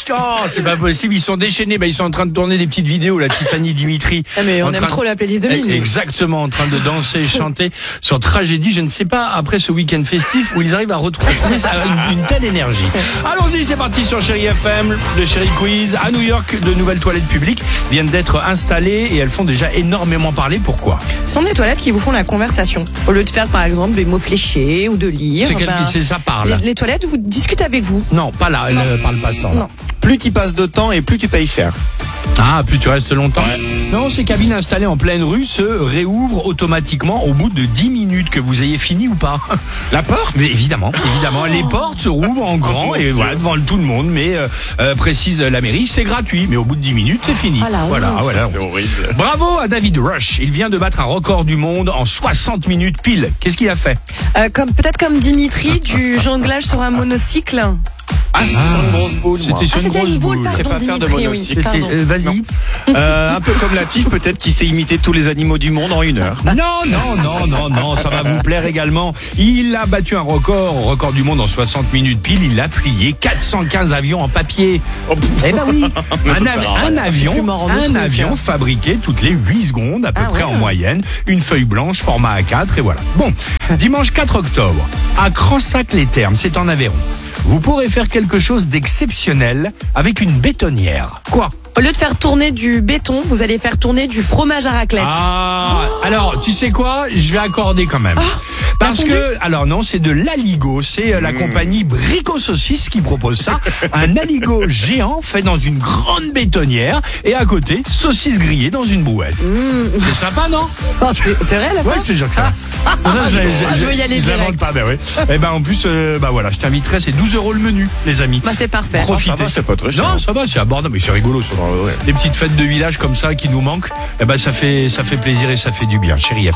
c'est pas possible. Ils sont déchaînés. Ils sont en train de tourner des petites vidéos, la Tiffany Dimitri. Ah, mais on aime trop la playlist de Mine. Exactement, en train de danser et chanter sur Tragédie. Je ne sais pas, après ce week-end festif, où ils arrivent à retrouver une telle énergie. Allons-y, c'est parti sur Chérie FM, le Chérie Quiz. À New York, de nouvelles toilettes publiques viennent d'être installées et elles font déjà énormément parler. Pourquoi ? Ce sont des toilettes qui vous font la conversation. Au lieu de faire, par exemple, des mots fléchés ou de lire. C'est ça parle. Les toilettes vous discutent avec vous. Non, pas là, elle ne parle pas ce temps. Non. Plus tu passes de temps et plus tu payes cher. Ah, plus tu restes longtemps. Ouais. Non, ces cabines installées en pleine rue se réouvrent automatiquement au bout de 10 minutes, que vous ayez fini ou pas. La porte ? Mais évidemment. Les portes se rouvrent en grand et voilà, devant tout le monde. Mais précise la mairie, c'est gratuit. Mais au bout de 10 minutes, c'est fini. Ah, la honte. Voilà. C'est horrible. Bravo à David Rush. Il vient de battre un record du monde en 60 minutes pile. Qu'est-ce qu'il a fait ? Peut-être comme Dimitri, du jonglage sur un monocycle. Ah, c'est sur une grosse boule, moi. C'était sur une C'était grosse une boule, boule. Je sais pardon, pas faire de Dimitri, monocycle. oui. Pardon. Vas-y. Un peu comme Latif, peut-être, qui sait imiter tous les animaux du monde en 1 heure. Non, ça va vous plaire également. Il a battu un record du monde en 60 minutes pile. Il a plié 415 avions en papier. Eh ben oui, un avion fabriqué toutes les 8 secondes à peu près en moyenne. Une feuille blanche, format A4 et voilà. Bon, dimanche 4 octobre, à Cransac-les-Thermes, c'est en Aveyron. Vous pourrez faire quelque chose d'exceptionnel avec une bétonnière. Quoi ? Au lieu de faire tourner du béton, vous allez faire tourner du fromage à raclette. Alors, tu sais quoi ? Je vais accorder quand même. Parce que, alors non, c'est de l'Aligo. C'est la compagnie Brico Saucisse qui propose ça. Un Aligo géant fait dans une grande bétonnière. Et à côté, saucisse grillée dans une brouette. C'est sympa, non ? C'est vrai, la fin? Ouais, je te jure que ça. Je veux y aller je l'invente direct. pas, oui. Et en plus, voilà, je t'inviterai, c'est 12 € le menu, les amis. C'est parfait. Profitez. Ça va, c'est pas très cher. Non, ça va, c'est abordable, mais c'est rigolo. Ça. Ouais. Les petites fêtes de village comme ça qui nous manquent, ça fait plaisir et ça fait du bien. Chérie FM.